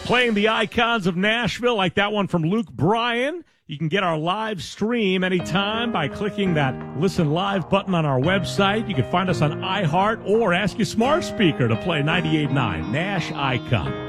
Playing the icons of Nashville, like that one from Luke Bryan. You can get our live stream anytime by clicking that Listen Live button on our website. You can find us on iHeart or ask your smart speaker to play 98.9 Nash Icon.